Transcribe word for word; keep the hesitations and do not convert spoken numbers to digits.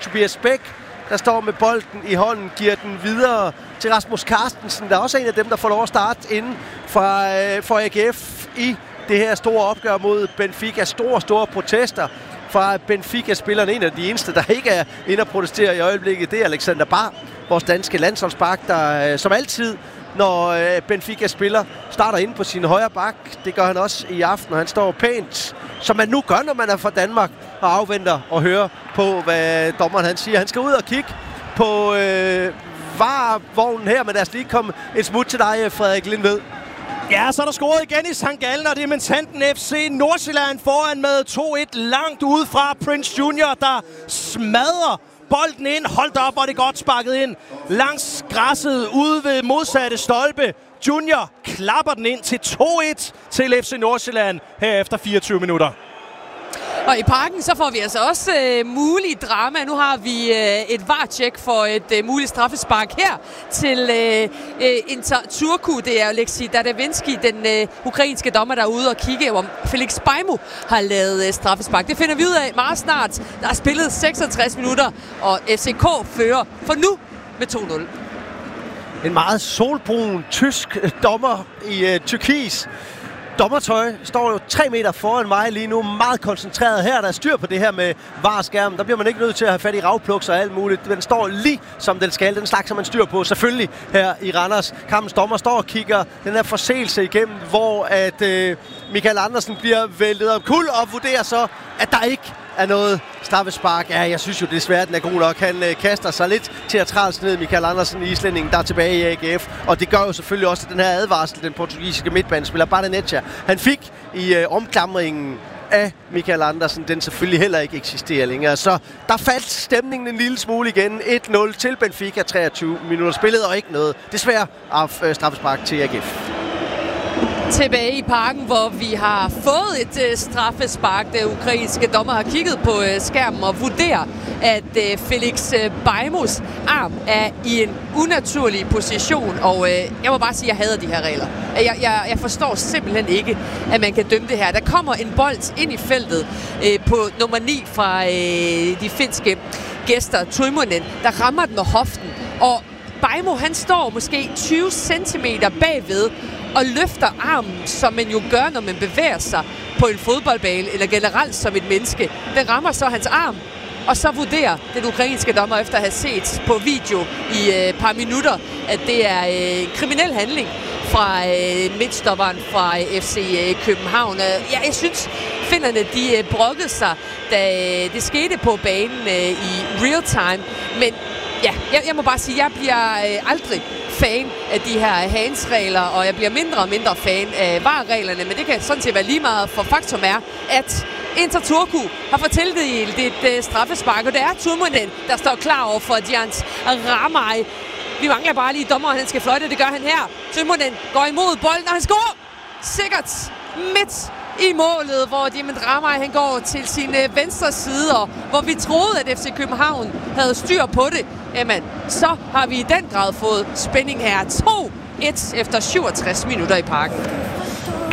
Tobias Bæk, der står med bolden i hånden, giver den videre til Rasmus Carstensen, der er også en af dem, der får lov at starte inden fra, øh, for A G F i det her store opgør mod Benfica. Store, store protester fra Benfica-spillerne. En af de eneste, der ikke er inde og protestere i øjeblikket, det er Alexander Bar, vores danske landsholdsbak, der øh, som altid, når øh, Benfica spiller, starter inde på sin højre bak. Det gør han også i aften, og han står pænt, som man nu gør, når man er fra Danmark, og afventer og hører på, hvad dommeren han siger. Han skal ud og kigge på øh, varevognen her, men lad os lige komme et smut til dig, Frederik Lindved. Ja, så er der scoret igen i Sankt Gallen, og det er Mentanten F C Nordsjælland foran med to et langt ude fra Prince Junior, der smadrer bolden ind. Hold da op, hvor det godt sparket ind. Langs græsset ude ved modsatte stolpe. Junior klapper den ind til to et til F C Nordsjælland her efter fireogtyve minutter. Og i parken så får vi altså også øh, mulig drama. Nu har vi øh, et V A R-check for et øh, muligt straffespark her til øh, øh, Inter Turku. Det er Alexi Dadavinski, den øh, ukrainske dommer, der er ude og kigge, om Felix Bajmo har lavet øh, straffespark. Det finder vi ud af meget snart. Der er spillet seksogtres minutter, og F C K fører for nu med to nul. En meget solbrun tysk dommer i øh, Tyrkis dommertøj står jo tre meter foran mig lige nu, meget koncentreret her. Der er styr på det her med V A R-skærmen. Der bliver man ikke nødt til at have fat i ravpluks og alt muligt. Den står lige som den skal. Den slags, som man styr på. Selvfølgelig her i Randers. Kampens dommer står og kigger den her forseelse igennem, hvor at øh, Michael Andersen bliver væltet om kul og vurderer så, at der ikke er noget straffespark. Ja, jeg synes jo desværre, den er god nok. Han øh, kaster sig lidt teatralsk ned, Michael Andersen, i islændingen, der er tilbage i A G F. Og det gør jo selvfølgelig også den her advarsel, den portugisiske midtbanespiller Barnecchia, han fik i øh, omklamringen af Michael Andersen, den selvfølgelig heller ikke eksisterer længere. Så der faldt stemningen en lille smule igen. et nul til Benfica, treogtyve minutter spillet, og ikke noget desværre af øh, straffespark til A G F. Tilbage i parken, hvor vi har fået et uh, straffespark. Den ukrainske dommer har kigget på uh, skærmen og vurderer, at uh, Felix uh, Bajmos arm er i en unaturlig position. Og uh, jeg må bare sige, at jeg hader de her regler. Jeg, jeg, jeg forstår simpelthen ikke, at man kan dømme det her. Der kommer en bold ind i feltet uh, på nummer ni fra uh, de finske gæster, Tuimunen, der rammer den med hoften. Og Bajmo, han står måske tyve centimeter bagved og løfter armen, som man jo gør, når man bevæger sig på en fodboldbane, eller generelt som et menneske. Den rammer så hans arm, og så vurderer den ukrainske dommer, efter at have set på video i et øh, par minutter, at det er en øh, kriminel handling fra øh, midtstopperen fra øh, F C øh, København. Ja, jeg synes, finnerne de øh, brokkede sig, da øh, det skete på banen øh, i real time, men ja, jeg, jeg må bare sige, at jeg bliver øh, aldrig fan af de her hands-regler, og jeg bliver mindre og mindre fan af V A R-reglerne, men det kan sådan set være lige meget, for faktum er, at Inter Turku har fået tildelt et øh, straffespark, og det er Tuimunen, der står klar over for Giants Ramaj. Vi mangler bare lige dommeren, han skal fløjte, det gør han her. Tuimunen går imod bolden, og han scorer sikkert midt i målet, hvor Diamond Ramaj han går til sin øh, venstre side, og hvor vi troede, at F C København havde styr på det. Jamen, så har vi i den grad fået spænding her. to et efter syvogtres minutter i parken.